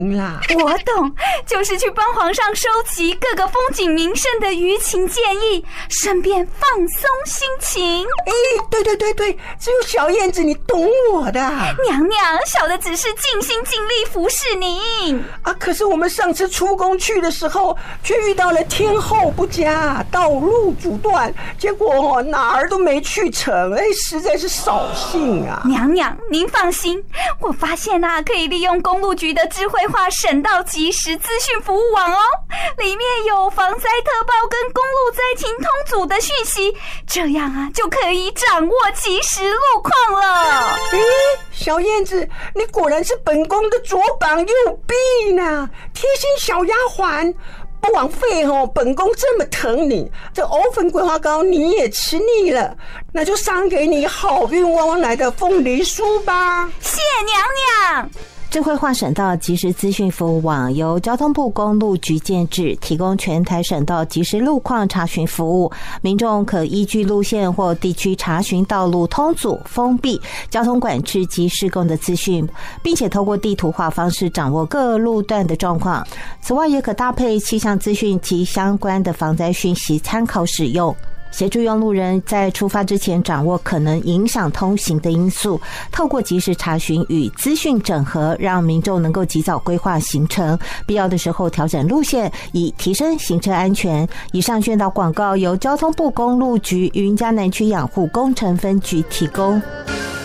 啦。 我懂，就是去帮皇上收集各个风景名胜的舆情建议，顺便放松心情。 对，只有小燕子你懂我的。 娘娘，小的只是尽心尽力服侍您啊！可是我们上次出宫去的时候，却遇到了天候不佳，道路阻断，结果哪儿都没去成，实在是扫兴啊。 娘娘，您放心，我发现可以利用公路局的智慧化省道即时资讯服务网哦，里面有防灾特报跟公路灾情通组的讯息，这样就可以掌握即时路况了。 小燕子，你果然是本宫的左膀右臂呢，贴心小丫鬟。不枉费本宫这么疼你，这藕粉桂花糕你也吃腻了，那就赏给你好运旺旺来的凤梨酥吧。 谢娘娘。 智慧化省道即时资讯服务网由交通部公路局建制，提供全台省道即时路况查询服务。民众可依据路线或地区查询道路通阻、封闭、交通管制及施工的资讯，并且透过地图化方式掌握各路段的状况。此外，也可搭配气象资讯及相关的防灾讯息参考使用，协助用路人在出发之前掌握可能影响通行的因素，透过即时查询与资讯整合，让民众能够及早规划行程，必要的时候调整路线，以提升行车安全。以上宣导广告由交通部公路局云嘉南区养护工程分局提供。